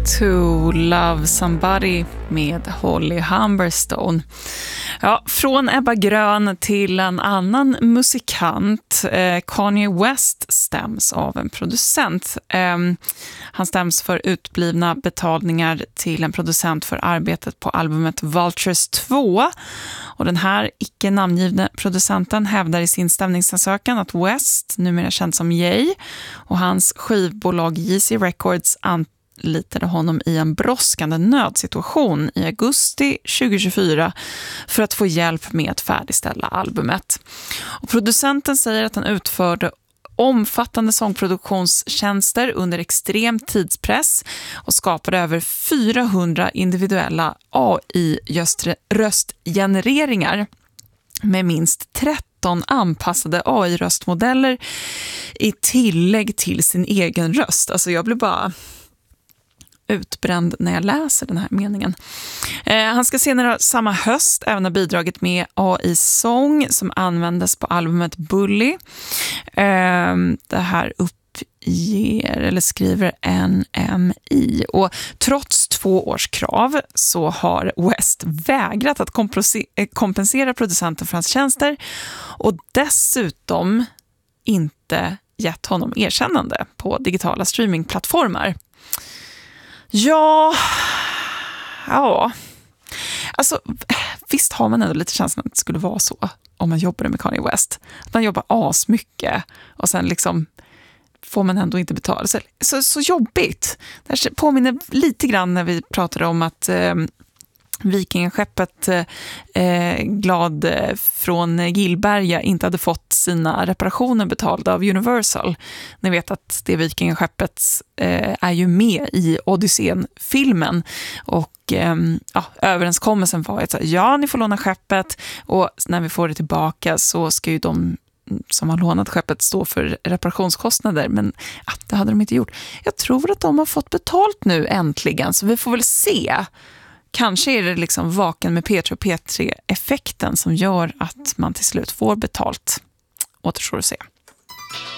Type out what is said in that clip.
to Love Somebody med Holly Humberstone. Ja, från Ebba Grön till en annan musikant. Kanye West stäms av en producent. Han stäms för utblivna betalningar till en producent för arbetet på albumet Vultures 2. Och den här icke namngivna producenten hävdar i sin stämningsansökan att West, numera känd som Ye, och hans skivbolag JC Records anlitade honom i en brådskande nödsituation i augusti 2024 för att få hjälp med att färdigställa albumet. Och producenten säger att han utförde omfattande sångproduktionstjänster under extrem tidspress och skapade över 400 individuella AI-röstgenereringar med minst 13 anpassade AI-röstmodeller i tillägg till sin egen röst. Alltså jag blir bara utbränd när jag läser den här meningen. Han ska senare samma höst även ha bidragit med AI-sång som användes på albumet Bully. Det här uppger eller skriver NMI. Och trots 2 års krav så har West vägrat att kompensera producenten för hans tjänster och dessutom inte gett honom erkännande på digitala streamingplattformar. Ja, alltså visst har man ändå lite känslan att det skulle vara så om man jobbar med Kanye West. Att man jobbar asmycket och sen liksom får man ändå inte betala. Så jobbigt. Det här påminner lite grann när vi pratade om att vikingaskeppet Glad från Gillberga inte hade fått sina reparationer betalda av Universal. Ni vet att det vikingaskeppet är ju med i Odysseen-filmen och överenskommelsen var att ni får låna skeppet och när vi får det tillbaka så ska ju de som har lånat skeppet stå för reparationskostnader, men det hade de inte gjort. Jag tror att de har fått betalt nu äntligen, så vi får väl se. Kanske är det liksom vaken med P3 och P3-effekten som gör att man till slut får betalt. Återstår att se.